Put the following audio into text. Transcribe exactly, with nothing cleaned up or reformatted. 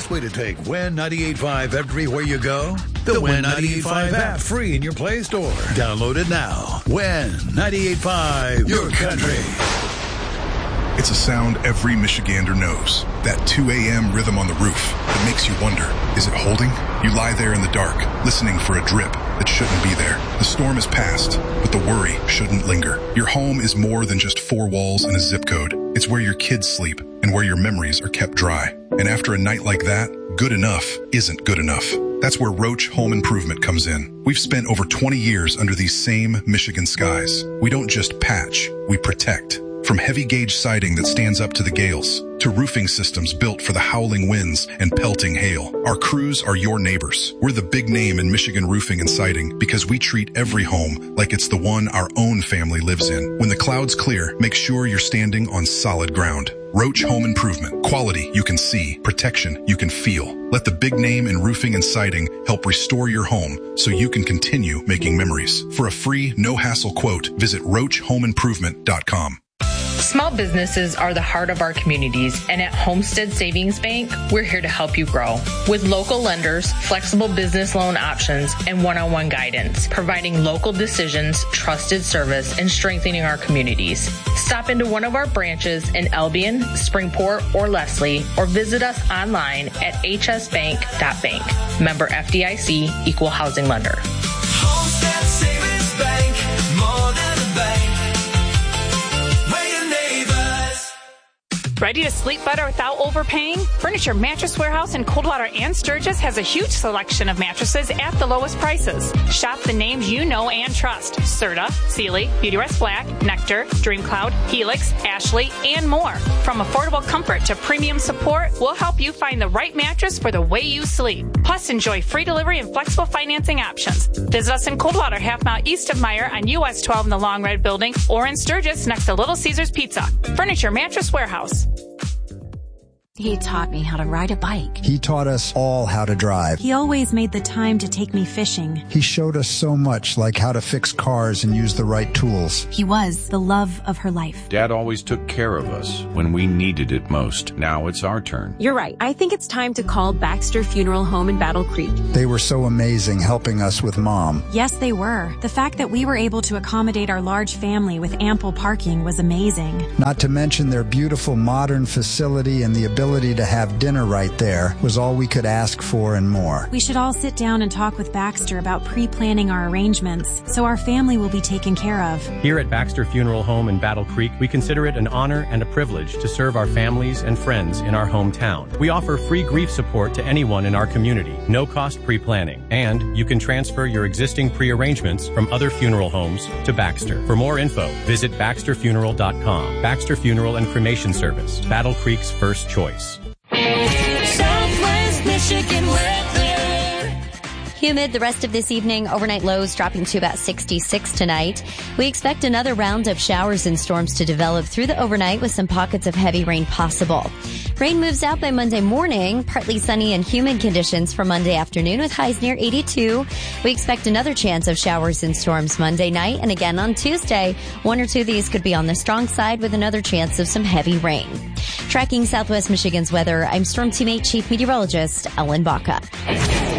best way to take Win ninety-eight point five everywhere you go? The Win ninety-eight point five app, free in your Play Store. Download it now. Win ninety-eight point five, your country. It's a sound every Michigander knows. That two a.m. rhythm on the roof that makes you wonder, is it holding? You lie there in the dark, listening for a drip that shouldn't be there. The storm is past, but the worry shouldn't linger. Your home is more than just four walls and a zip code. It's where your kids sleep and where your memories are kept dry. And after a night like that, good enough isn't good enough. That's where Roach Home Improvement comes in. We've spent over twenty years under these same Michigan skies. We don't just patch, we protect. From heavy gauge siding that stands up to the gales, to roofing systems built for the howling winds and pelting hail, our crews are your neighbors. We're the big name in Michigan roofing and siding because we treat every home like it's the one our own family lives in. When the clouds clear, make sure you're standing on solid ground. Roach Home Improvement. Quality you can see, protection you can feel. Let the big name in roofing and siding help restore your home so you can continue making memories. For a free, no-hassle quote, visit roach home improvement dot com. Small businesses are the heart of our communities, and at Homestead Savings Bank, we're here to help you grow. With local lenders, flexible business loan options, and one-on-one guidance, providing local decisions, trusted service, and strengthening our communities. Stop into one of our branches in Albion, Springport, or Leslie, or visit us online at h s bank dot bank. Member F D I C, Equal Housing Lender. Homestead Savings Bank, more than a bank. Ready to sleep better without overpaying? Furniture Mattress Warehouse in Coldwater and Sturgis has a huge selection of mattresses at the lowest prices. Shop the names you know and trust. Serta, Sealy, Beautyrest Black, Nectar, DreamCloud, Helix, Ashley, and more. From affordable comfort to premium support, we'll help you find the right mattress for the way you sleep. Plus, enjoy free delivery and flexible financing options. Visit us in Coldwater, half mile east of Meyer on U S twelve in the Long Red Building, or in Sturgis next to Little Caesars Pizza. Furniture Mattress Warehouse. He taught me how to ride a bike. He taught us all how to drive. He always made the time to take me fishing. He showed us so much, like how to fix cars and use the right tools. He was the love of her life. Dad always took care of us when we needed it most. Now it's our turn. You're right. I think it's time to call Baxter Funeral Home in Battle Creek. They were so amazing helping us with Mom. Yes, they were. The fact that we were able to accommodate our large family with ample parking was amazing. Not to mention their beautiful modern facility and the ability to have dinner right there was all we could ask for and more. We should all sit down and talk with Baxter about pre-planning our arrangements so our family will be taken care of. Here at Baxter Funeral Home in Battle Creek, we consider it an honor and a privilege to serve our families and friends in our hometown. We offer free grief support to anyone in our community, no cost pre-planning, and you can transfer your existing pre-arrangements from other funeral homes to Baxter. For more info, visit baxter funeral dot com. Baxter Funeral and Cremation Service, Battle Creek's first choice. Southwest Michigan weather. Humid the rest of this evening. Overnight lows dropping to about sixty-six tonight. We expect another round of showers and storms to develop through the overnight with some pockets of heavy rain possible. Rain moves out by Monday morning. Partly sunny and humid conditions for Monday afternoon with highs near eighty-two. We expect another chance of showers and storms Monday night and again on Tuesday. One or two of these could be on the strong side with another chance of some heavy rain. Tracking Southwest Michigan's weather, I'm Storm Teammate Chief Meteorologist Ellen Baca.